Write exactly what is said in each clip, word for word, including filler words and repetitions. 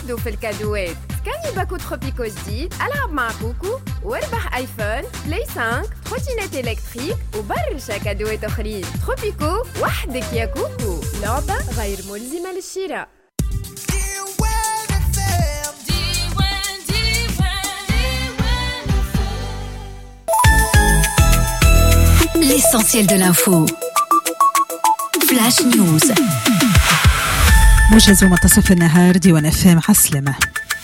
وحده في الكادوات. سكاني باكو تروبيكو جديد، ألعب مع كوكو واربح ايفون، بلاي خمسة، تروتينات إلكتريك وبرشا كادوات أخرين. تروبيكو وحدك يا كوكو، لعبة غير ملزمة للشراء. L'essentiel de l'info. Flash News. موجز منتصف النهار ديوان اف ام عسلمة.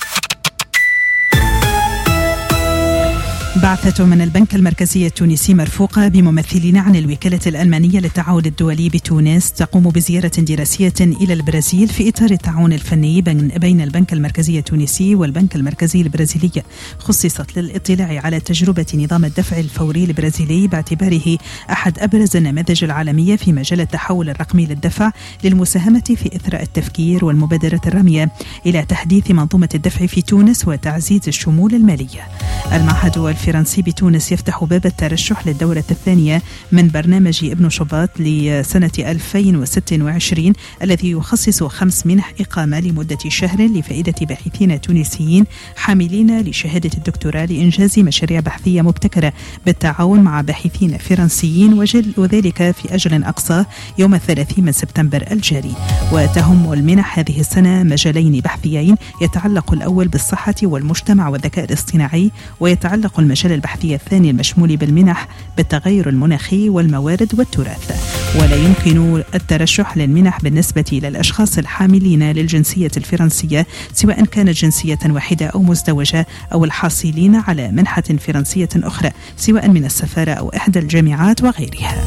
بعثة من البنك المركزي التونسي مرفوقة بممثلين عن الوكالة الألمانية للتعاون الدولي بتونس تقوم بزيارة دراسية إلى البرازيل في إطار التعاون الفني بين البنك المركزي التونسي والبنك المركزي البرازيلي، خصصت للاطلاع على تجربة نظام الدفع الفوري البرازيلي باعتباره أحد أبرز النماذج العالمية في مجال التحول الرقمي للدفع للمساهمة في إثراء التفكير والمبادرة الرامية إلى تحديث منظومة الدفع في تونس وتعزيز الشمول المالية. المعهد الفرنسي بتونس يفتح باب الترشح للدورة الثانية من برنامج ابن شباط لسنة ألفين وستة وعشرين الذي يخصص خمس منح إقامة لمدة شهر لفائدة باحثين تونسيين حاملين لشهادة الدكتوراه لإنجاز مشاريع بحثية مبتكرة بالتعاون مع باحثين فرنسيين، وذلك في أجل أقصى يوم الثلاثين من سبتمبر الجاري. وتهم المنح هذه السنة مجالين بحثيين، يتعلق الأول بالصحة والمجتمع والذكاء الاصطناعي، ويتعلق المجال البحثي الثاني المشمول بالمنح بالتغير المناخي والموارد والتراث. ولا يمكن الترشح للمنح بالنسبة للأشخاص الحاملين للجنسية الفرنسية سواء كانت جنسية واحدة أو مزدوجة أو الحاصلين على منحة فرنسية أخرى سواء من السفارة أو إحدى الجامعات وغيرها.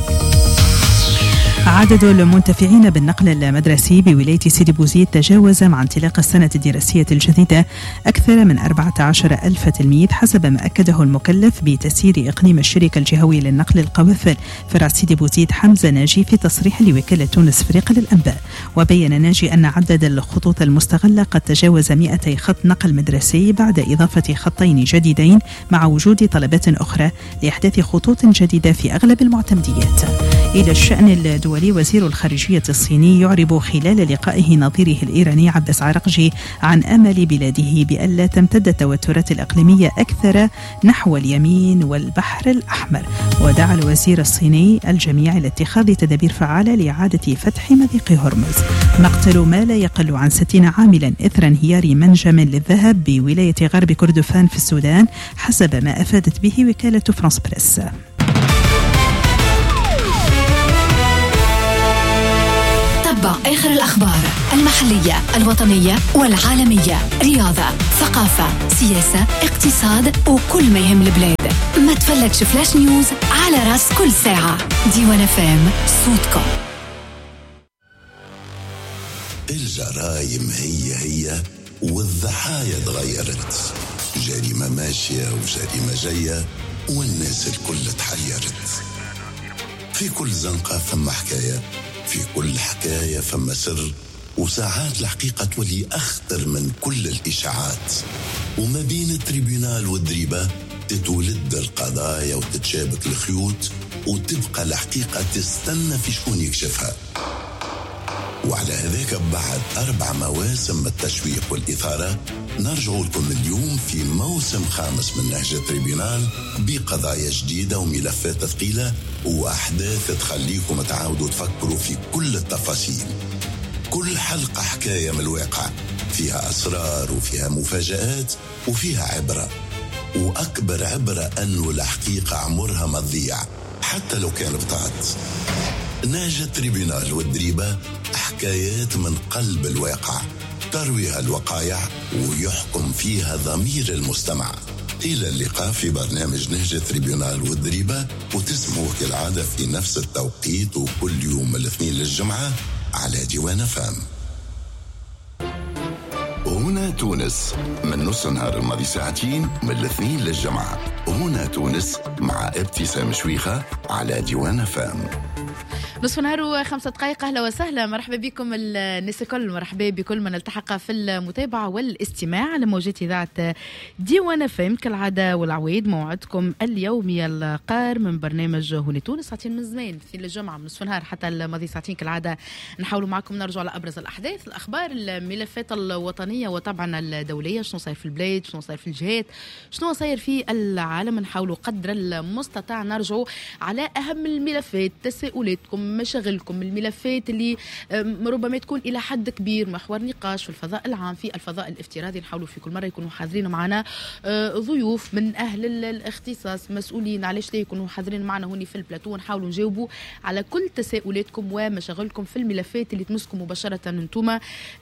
عدد المنتفعين بالنقل المدرسي بولاية سيدي بوزيد تجاوز مع انطلاق السنة الدراسية الجديدة أكثر من أربعة عشر ألف تلميذ حسب ما أكده المكلف بتسيير إقليم الشركة الجهوية للنقل القوافل فرع سيدي بوزيد حمزة ناجي في تصريح لوكالة تونس فريق للأنباء. وبين ناجي أن عدد الخطوط المستغلة قد تجاوز مئتي خط نقل مدرسي بعد إضافة خطين جديدين مع وجود طلبات أخرى لإحداث خطوط جديدة في أغلب المعتمديات. إلى الشأن الدولي، وزير الخارجية الصيني يعرب خلال لقائه نظيره الإيراني عباس عراقجي عن أمل بلاده بألا تمتد التوترات الإقليمية أكثر نحو اليمين والبحر الأحمر. ودعا الوزير الصيني الجميع لاتخاذ تدابير فعالة لإعادة فتح مضيق هرمز. مقتل ما لا يقل عن ستين عاملا إثر انهيار منجم للذهب بولاية غرب كردفان في السودان حسب ما أفادت به وكالة فرانس بريس. تابع آخر الأخبار المحلية الوطنية والعالمية، رياضة، ثقافة، سياسة، اقتصاد وكل ما يهم البلاد. ما تفلتش فلاش نيوز على راس كل ساعة. ديوان فام صوتكم. الجرائم هي هي والضحايا تغيرت، جريمة ماشية وجريمة جاية والناس الكل تحيرت. في كل زنقة ثم حكاية، في كل حكاية فما سر، وساعات الحقيقة تولي أخطر من كل الإشاعات. وما بين التريبيونال والدريبة تتولد القضايا وتتشابك الخيوط، وتبقى الحقيقة تستنى في شكون يكشفها. وعلى هذاك بعد أربع مواسم التشويق والإثارة نرجع لكم اليوم في موسم خامس من نهج التريبيونال بقضايا جديدة وملفات ثقيلة وأحداث تخليكم تعاودوا تفكروا في كل التفاصيل. كل حلقة حكاية من الواقع، فيها أسرار وفيها مفاجآت وفيها عبرة. وأكبر عبرة أنه الحقيقة عمرها ما تضيع حتى لو كان بطاط. نهج التريبيونال والدريبة حكايات من قلب الواقع ترويها الوقائع ويحكم فيها ضمير المستمع. إلى اللقاء في برنامج نهج التريبيونال والدريبة، وتسمعوه كالعادة في نفس التوقيت وكل يوم الاثنين للجمعة على ديوان فام. هنا تونس من نص نهار الماضي ساعتين من الاثنين للجمعة. هنا تونس مع ابتسام شويخة على ديوان فام. نصف نهار وخمسة دقائق. أهلا وسهلا، مرحبا بكم الناس الكل، مرحبا بكل من التحق في المتابعة والاستماع على موجات إذاعة ديوان فام كالعادة والعويد. موعدكم اليومي القار من برنامج هوني تونس، ساعتين من زمان في الجمعة من نصف نهار حتى الماضي ساعتين كالعادة نحاولوا معكم نرجع على أبرز الأحداث، الأخبار، الملفات الوطنية وطبعا الدولية، شنو صاير في البلاد، شنو صاير في الجهات، شنو صاير في العالم. نحاولوا قدر المستطاع نرجعوا على أهم الملفات، تساؤلاتكم، مشاغلكم، الملفات اللي ربما تكون إلى حد كبير محور نقاش في الفضاء العام، في الفضاء الافتراضي. نحاولوا في كل مرة يكونوا حاضرين معنا ضيوف من أهل الاختصاص مسؤولين، علاش لا يكونوا حاضرين معنا هوني في البلاتو، ونحاولوا نجاوبوا على كل تساؤلاتكم ومشاغلكم في الملفات اللي تمسكم مباشرة انتم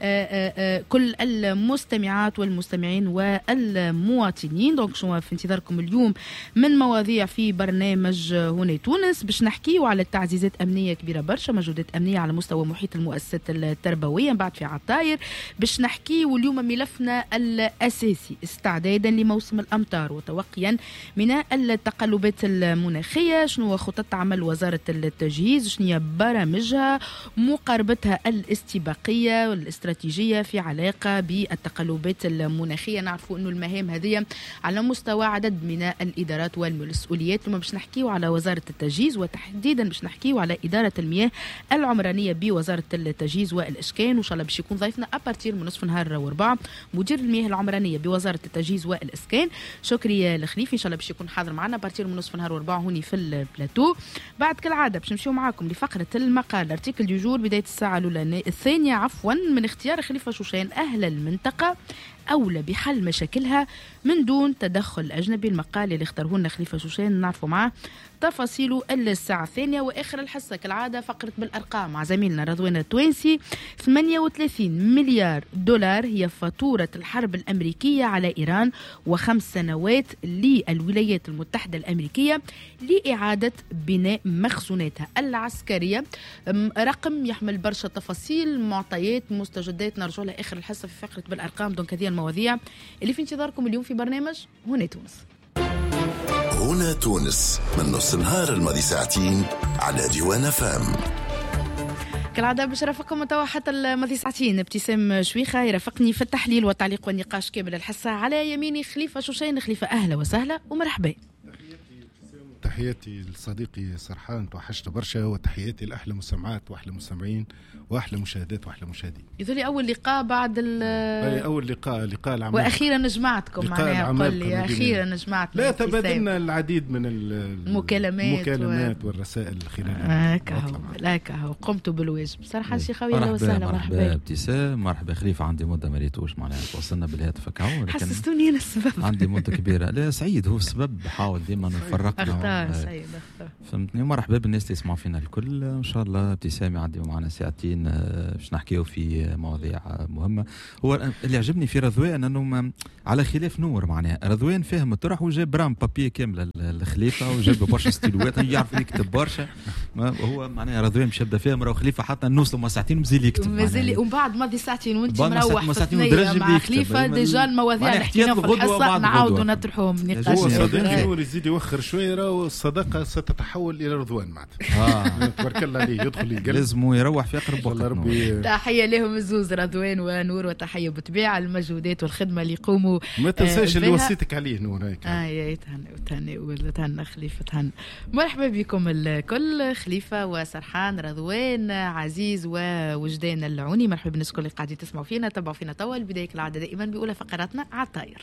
كل المستمعات والمستمعين والمواطنين. دونك شنو في انتظاركم اليوم من مواضيع في برنامج هوني تونس، باش نحكيوا على التعزيزات أمنية كبيرة برشا، مجهودات أمنية على مستوى محيط المؤسسات التربوية بعد في عطاير. باش نحكيوا اليوم ملفنا الأساسي استعدادا لموسم الأمطار وتوقيا من التقلبات المناخية، شنو خطط عمل وزارة التجهيز، شنو برامجها، مقاربتها الاستباقية والاستراتيجية في علاقة بالتقلبات المناخية. نعرفوا أنه المهام هذه على مستوى عدد من الإدارات والمسؤوليات. لما باش نحكيوا على وزارة التجهيز وتحديدا باش نحكيوا على إدارة المياه العمرانية بوزارة التجهيز والإسكان، وإن شاء الله باش يكون ضيفنا أبارتير من نصف نهار واربعة مدير المياه العمرانية بوزارة التجهيز والإسكان شكري الخليفي، إن شاء الله باش يكون حاضر معنا أبارتير من نصف نهار واربعة هوني في البلاتو. بعد كالعادة باش نمشيو معاكم لفقرة المقال ارتيكل دي جور، بداية الساعة الأولى الثانية عفوا من اختيار خليفة شوشان أهل المنطقة أولى بحل مشاكلها من دون تدخل أجنبي. المقال اللي اختاره لنا خليفة شوشان نعرفوا معاه تفاصيله الساعة الثانية. وآخر الحصة كالعادة فقرة بالأرقام مع زميلنا رضوان التوينسي. ثمانية وثلاثين مليار دولار هي فاتورة الحرب الأمريكية على إيران، وخمس سنوات للولايات المتحدة الأمريكية لإعادة بناء مخزوناتها العسكرية. رقم يحمل برشا تفاصيل، معطيات، مستجدات، نرجع لها آخر الحصة في فقرة بالأرقام. دونك هذه المواضيع اللي في انتظاركم اليوم في برنامج هنا تونس. هنا تونس من نص النهار الماضي ساعتين على ديوان فام. كالعادة باش رافقكم توا حتى الماضي ساعتين ابتسام شويخة يرافقني في التحليل والتعليق والنقاش كامل الحصة. على يميني خليفة شوشان. خليفة أهلا وسهلا ومرحبا. تحياتي لصديقي سرحان، توحشت برشا، وتحياتي لأحلى مستمعات وأحلى مستمعين وأحلى مشاهدات وأحلى مشاهدين. يذولي أول لقاء بعد ال أول لقاء لقاء العمل، وأخيرا جمعتكم معناها. قل لي أخيرا جمعتنا، لا تبادلنا العديد من المكالمات المكالمات و... والرسائل خلال هكا هو هكا هو قمتوا بالواجب. صراحة شي خويا أهلا وسهلا. مرحبا ابتسام، مرحبا خليفة. عندي مدة ما ريتوش معناها توصلنا بالهاتف كهو، لكن حسستوني أنا السبب. عندي مدة كبيرة. لا سعيد هو السبب، حاول ديما نفرقنا. سعيد فهمتني. مرحبا بالناس اللي يسمعوا فينا الكل. ان شاء الله ابتسام يعدي معنا ساعتين باش نحكيو في مواضيع مهمه. هو اللي عجبني في رضوان انه على خلاف نور، معناها رضوان فاهم الطرح وجاب برام بابي كامله الخليفه وجاب برشا ستيلوات يعرف يكتب برشا. هو معناها رضوان مش يبدا فاهم، راهو خليفه حتى نوصلوا ما ساعتين مازال يكتب مازال. ومن بعد ماضي ساعتين وانت مروح في الثنيه مع خليفه ديجا المواضيع اللي حكيناها في الحصه نعاودوا نطرحوهم نقاش. هو صديقي نور يزيد يوخر شويه، راهو الصداقه ستتحول الى رضوان معناتها. اه تبارك الله عليه، يدخل القلب لازم يروح في اقرب وقت. ربي تحيه لهم الزوز رضوان ونور، وتحيه بالطبيعه المجهودات والخدمه اللي يقوموا. ما تنساش اللي وصيتك عليه نور هيك. اه يا تهنى وتهنى وتهنى خليفه تهنى. مرحبا بكم الكل، خليفه وسرحان رضوان عزيز ووجدان العوني. مرحبا بالناس الكل اللي قاعدين تسمعوا فينا تبعوا فينا توا. البدايه كالعاده دائما بيقولها فقراتنا عطاير.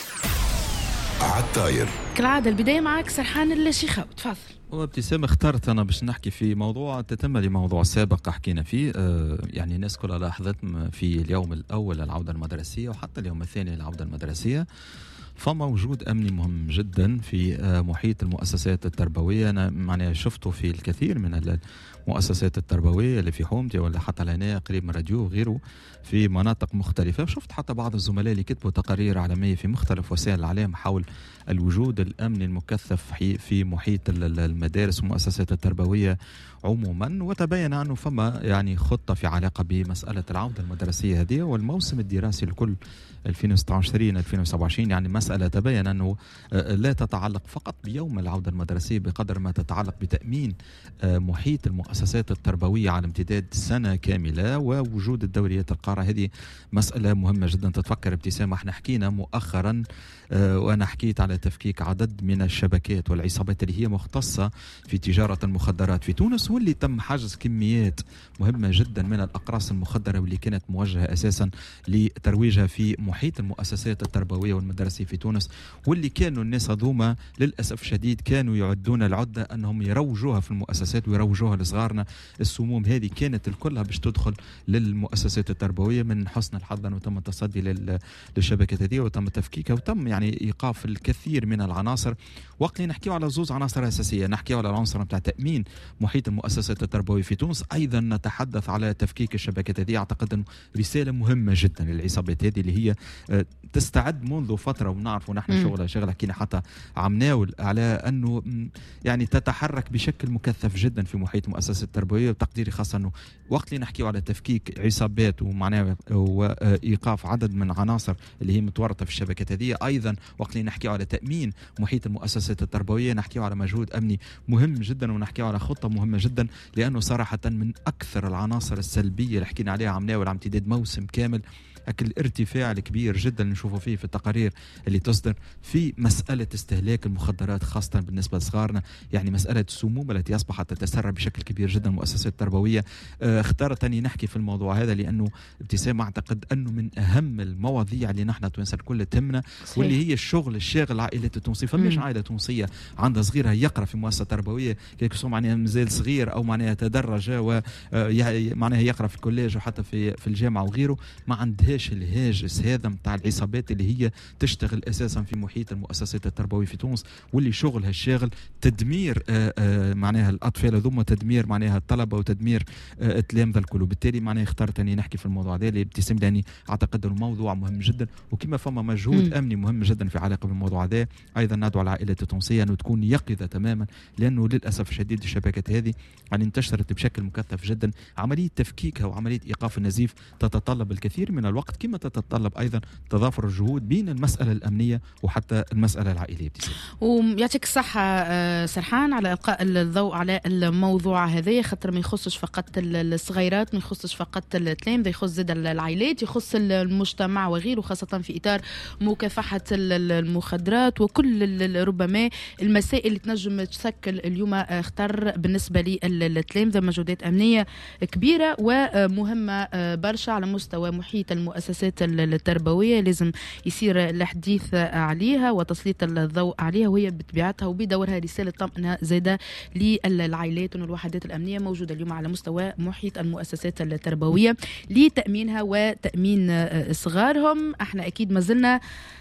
عطاير كالعاده البدايه معك سرحان الشيخاوي، تفضل. وابتسام اخترت أنا باش نحكي في موضوع تتم لموضوع سابق حكينا فيه. آه يعني الناس كلها لاحظت في اليوم الأول للعودة المدرسية وحتى اليوم الثاني للعودة المدرسية فما وجود أمني مهم جدا في آه محيط المؤسسات التربوية. أنا معناها شفته في الكثير من المؤسسات التربوية اللي في حومتي ولا حتى لهنا قريب من راديو وغيره في مناطق مختلفة. شفت حتى بعض الزملاء اللي كتبوا تقارير عالمية في مختلف وسائل الإعلام حول الوجود الأمني المكثف في محيط المدارس والمؤسسات التربوية عموما، وتبين أنه فما يعني خطة في علاقة بمسألة العودة المدرسية هذه والموسم الدراسي الكل ألفين وستة وعشرين ألفين وسبعة وعشرين. يعني مسألة تبين أنه لا تتعلق فقط بيوم العودة المدرسية بقدر ما تتعلق بتأمين محيط المؤسسات التربوية على امتداد سنة كاملة ووجود الدوريات القارة. هذه مسألة مهمة جدا. تتفكر ابتسام احنا حكينا مؤخرا وأنا حكيت على تفكيك عدد من الشبكات والعصابات اللي هي مختصة في تجارة المخدرات في تونس، واللي تم حجز كميات مهمة جدا من الأقراص المخدرة واللي كانت موجهة أساسا لترويجها في محيط المؤسسات التربوية والمدرسية في تونس، واللي كانوا الناس هذوما للأسف شديد كانوا يعدون العدة أنهم يروجوها في المؤسسات ويروجوها لصغارنا. السموم هذه كانت الكلها باش تدخل للمؤسسات التربوية. من حسن الحظ أنه تم التصدي للشبكة هذه وتم تفكيكها وتم يعني إيقاف الكثير من العناصر. وقت اللي نحكيه على زوز عناصر أساسية، نحكيه على العنصر بتاع تأمين محيط المؤسسات التربوية في تونس، أيضا نتحدث على تفكيك الشبكة هذه. أعتقد أنه رسالة مهمة جدا للعصابات هذه اللي هي تستعد منذ فترة، ونعرف ونحن شغلها شغل حكينا حتى عمناول على أنه يعني تتحرك بشكل مكثف جدا في محيط المؤسسات التربوية. وتقديري خاصة أنه وقت اللي نحكيه على تفكيك عصابات ومعناه وإيقاف عدد من عناصر اللي هي متورطة في الشبكة هذه، أيضا وقت اللي نحكيه على تأمين محيط المؤسسات التربوية نحكيه على مجهود أمني مهم جدا ونحكيه على خطة مهمة جدا، لأنه صراحة من أكثر العناصر السلبية اللي حكينا عليها عمناول على امتداد موسم كامل أكل الارتفاع الكبير جدا اللي نشوفه فيه في التقارير اللي تصدر في مسألة استهلاك المخدرات خاصة بالنسبة لصغارنا. يعني مسألة السموم التي أصبحت تتسرب بشكل كبير جدا المؤسسات التربوية. اه اختارت أني نحكي في الموضوع هذا لأنه ابتسام أعتقد أنه من أهم المواضيع اللي نحن توانسة الكل تهمنا، واللي هي الشغل الشاغل العائلات التونسية. فماش عائلة تونسية عندها صغيرها يقرأ في مؤسسة تربوية كيكسو معناها مازال صغير أو معناها تدرج ومعناها يقرأ في الكوليج وحتى في في الجامعة وغيره، ما عندها الهاجس هذا متاع العصابات اللي هي تشتغل اساسا في محيط المؤسسات التربويه في تونس، واللي شغلها الشاغل تدمير آآ آآ معناها الاطفال هذوما، تدمير معناها الطلبه وتدمير التلامذه الكل. وبالتالي معناها اخترت اني نحكي في الموضوع هذا اللي ابتسم لاني اعتقد انه الموضوع مهم جدا، وكما فما مجهود م. امني مهم جدا في علاقه بالموضوع هذا. ايضا ندعو العائلات التونسيه انه تكون يقظه تماما، لانه للاسف الشديد الشبكات هذه يعني انتشرت بشكل مكثف جدا. عمليه تفكيكها وعمليه ايقاف النزيف تتطلب الكثير من الوقت، كما تتطلب أيضا تضافر الجهود بين المسألة الأمنية وحتى المسألة العائلية. ويعطيك الصحة سرحان على إلقاء الضوء على الموضوع هذا، خاطر ما يخصش فقط الصغيرات، ما يخصش فقط التلامذة، يخص زاد العائلات، يخص المجتمع وغيره، خاصة في إطار مكافحة المخدرات وكل ربما المسائل اللي تنجم تشكل اليوم خطر بالنسبة للتلامذة. مجهودات أمنية كبيرة ومهمة برشا على مستوى محيط المؤسسات التربوية، لازم يصير الحديث عليها وتسليط الضوء عليها، وهي بطبيعتها وبدورها رسالة طمأنة زادة للعائلات والوحدات الأمنية موجودة اليوم على مستوى محيط المؤسسات التربوية لتأمينها وتأمين صغارهم. احنا أكيد ما زلنا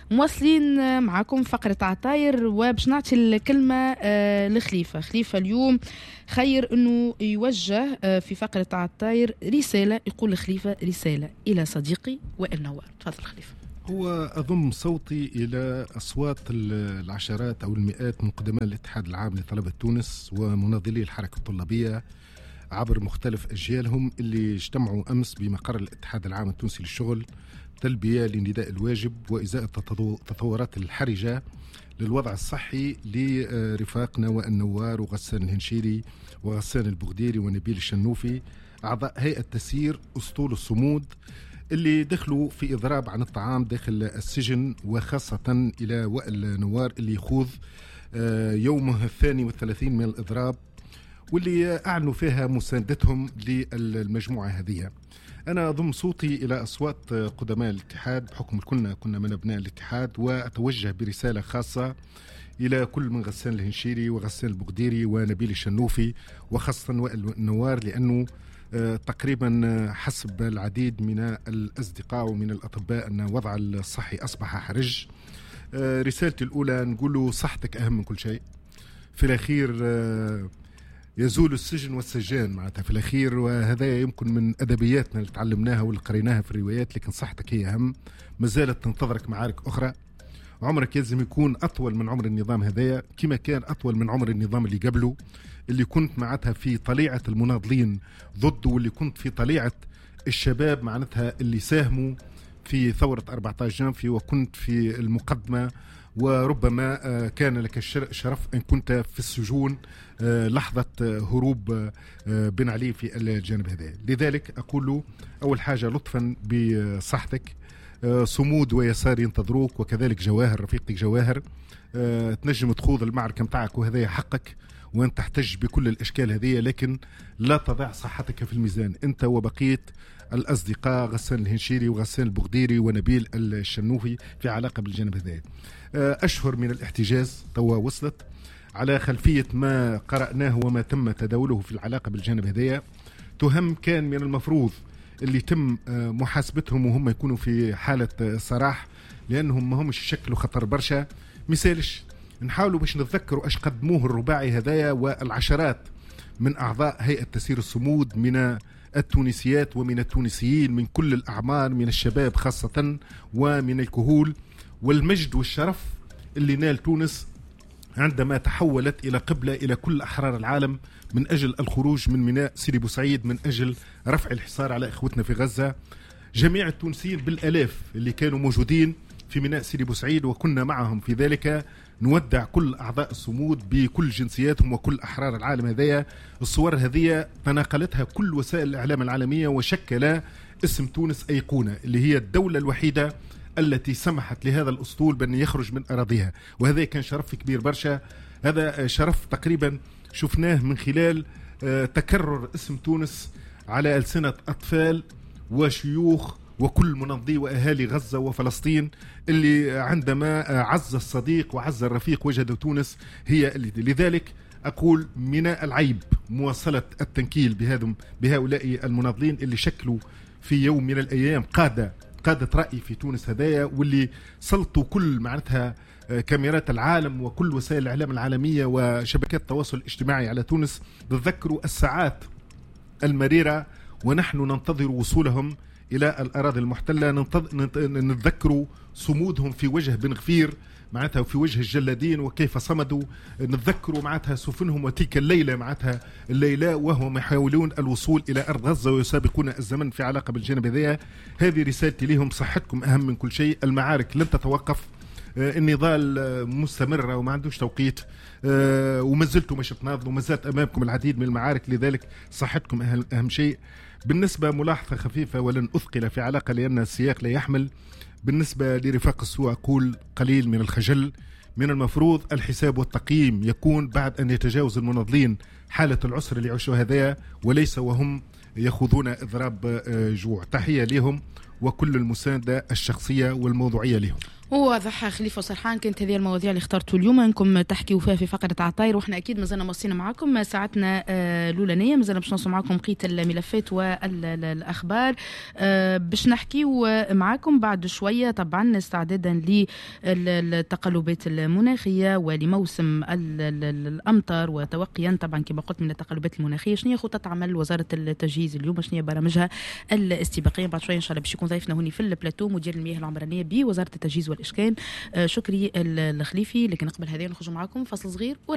مواصلين معكم فقرة عطاير، وباش نعطي الكلمة لخليفة. خليفة اليوم خير أنه يوجه في فقرة عطاير رسالة، يقول خليفة رسالة إلى صديقي وائل نوار. تفضل خليفة. هو أضم صوتي إلى أصوات العشرات أو المئات من قدماء الاتحاد العام لطلبة تونس ومناضلي الحركة الطلابية عبر مختلف أجيالهم اللي اجتمعوا أمس بمقر الاتحاد العام التونسي للشغل تلبية لنداء الواجب وإزاء التطورات الحرجة للوضع الصحي لرفاقنا وائل نوار وغسان الهنشيري وغسان البغديري ونبيل الشنوفي، أعضاء هيئة تسيير أسطول الصمود اللي دخلوا في إضراب عن الطعام داخل السجن، وخاصة إلى وائل نوار اللي يخوض يومه الثاني والثلاثين من الإضراب، واللي أعلنوا فيها مساندتهم للمجموعة هذه. أنا أضم صوتي إلى أصوات قدماء الاتحاد بحكم كلنا كنا من أبناء الاتحاد، وأتوجه برسالة خاصة إلى كل من غسان الهنشيري وغسان البغديري ونبيل الشنوفي وخاصة وائل نوار، لأنه تقريبا حسب العديد من الأصدقاء ومن الأطباء أن وضع الصحي أصبح حرج. رسالتي الأولى نقول صحتك أهم من كل شيء، في الأخير يزول السجن والسجان معناتها في الأخير، وهذا يمكن من أدبياتنا اللي تعلمناها واللي قريناها في الروايات، لكن صحتك هي أهم. ما زالت تنتظرك معارك أخرى، عمرك يلزم يكون أطول من عمر النظام هذايا، كما كان أطول من عمر النظام اللي قبله، اللي كنت معناتها في طليعة المناضلين ضده، واللي كنت في طليعة الشباب معناتها اللي ساهموا في ثورة أربعة عشر جانفي، وكنت في المقدمة، وربما كان لك الشرف أن كنت في السجون لحظة هروب بن علي في الجانب هذا. لذلك أقول له أول حاجة لطفا بصحتك، صمود ويسار ينتظروك، وكذلك جواهر رفيقتك جواهر، تنجم تخوض المعركة متاعك وهذا حقك، وأن تحتج بكل الأشكال هذه، لكن لا تضع صحتك في الميزان أنت وبقية الأصدقاء غسان الهنشيري وغسان البغديري ونبيل الشنوفي في علاقة بالجانب هذا. أشهر من الاحتجاز توا وصلت على خلفية ما قرأناه وما تم تداوله في العلاقة بالجانب هذا. تهم كان من المفروض اللي تم محاسبتهم وهم يكونوا في حالة صراح، لأنهم ما همش يشكلوا خطر برشا. مثالش نحاولوا باش نتذكروا اش قدموه الرباعي هذايا والعشرات من أعضاء هيئة تسيير الصمود من التونسيات ومن التونسيين من كل الأعمار، من الشباب خاصة ومن الكهول، والمجد والشرف اللي نال تونس عندما تحولت إلى قبلة إلى كل أحرار العالم من أجل الخروج من ميناء سيدي بوسعيد، من أجل رفع الحصار على إخوتنا في غزة. جميع التونسيين بالآلاف اللي كانوا موجودين في ميناء سيدي بوسعيد وكنا معهم في ذلك، نودع كل أعضاء الصمود بكل جنسياتهم وكل أحرار العالم هذيا. الصور هذه تناقلتها كل وسائل الإعلام العالمية، وشكل اسم تونس أيقونة، اللي هي الدولة الوحيدة التي سمحت لهذا الأسطول بأن يخرج من أراضيها، وهذا كان شرف كبير برشا. هذا شرف تقريبا شفناه من خلال تكرر اسم تونس على ألسنة أطفال وشيوخ وكل منظمي وأهالي غزة وفلسطين، اللي عندما عز الصديق وعز الرفيق وجدوا تونس هي اللي. لذلك أقول من العيب مواصلة التنكيل بهذم بهؤلاء المناضلين اللي شكلوا في يوم من الأيام قادة قادة رأي في تونس هدايا، واللي سلطوا كل معناتها كاميرات العالم وكل وسائل الإعلام العالمية وشبكات التواصل الاجتماعي على تونس. تذكروا الساعات المريرة ونحن ننتظر وصولهم إلى الأراضي المحتلة، نتذكروا صمودهم في وجه بن غفير معناتها وفي وجه الجلادين وكيف صمدوا، نتذكروا معناتها سفنهم وتلك الليلة معناتها الليلة وهم يحاولون الوصول إلى أرض غزة ويسابقون الزمن في علاقة بالجانب هذا. هذه رسالتي لهم، صحتكم أهم من كل شيء، المعارك لن تتوقف، النضال مستمر وما عندوش توقيت، وما زلتوا مش تناضلوا، وما زالت أمامكم العديد من المعارك، لذلك صحتكم أهم شيء. بالنسبة ملاحظة خفيفة ولن أثقل في علاقة لأن السياق لا يحمل، بالنسبة لرفاق السوء أقول قليل من الخجل. من المفروض الحساب والتقييم يكون بعد أن يتجاوز المناضلين حالة العسر اللي يعيشوا هذا، وليس وهم يخوضون إضراب جوع. تحية لهم وكل المساندة الشخصية والموضوعية لهم. واضح خليفه وسرحان، كانت هذه المواضيع اللي اخترتوا اليوم انكم تحكيوا فيها في فقره عطاير، واحنا اكيد مازلنا موصينا معكم ساعتنا الاولانيه، مازلنا باش نوصل معكم بقيه الملفات والاخبار باش نحكيوا معكم بعد شويه، طبعا استعدادا للتقلبات المناخيه ولموسم الامطار، وتوقيا طبعا كما قلت من التقلبات المناخيه. شنو هي خطه عمل وزاره التجهيز اليوم؟ شنو هي برامجها الاستباقيه؟ بعد شويه ان شاء الله باش يكون ضيفنا هوني في البلاتو مدير المياه العمرانيه بوزاره التجهيز والإشكال. شكري الخليفي. لكن قبل هذا نخرج معكم فصل صغير.